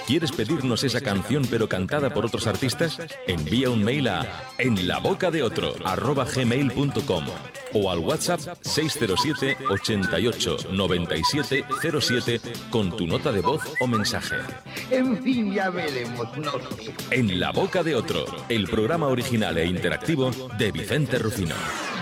¿Quieres pedirnos esa canción pero cantada por otros artistas? Envía un mail a enlabocadeotro@gmail.com o al WhatsApp 607 88 97 07 con tu nota de voz o mensaje. En fin, ya veremos, no sé. En la boca de otro, el programa original e interactivo de Vicente Rufino.